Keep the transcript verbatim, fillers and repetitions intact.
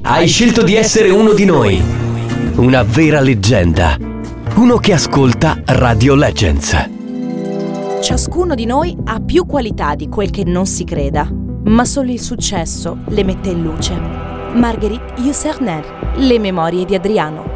Hai scelto di essere uno di noi. Una vera leggenda. Uno che ascolta Radio Legends. Ciascuno di noi ha più qualità di quel che non si creda, ma solo il successo le mette in luce. Marguerite Yourcenar, Le memorie di Adriano.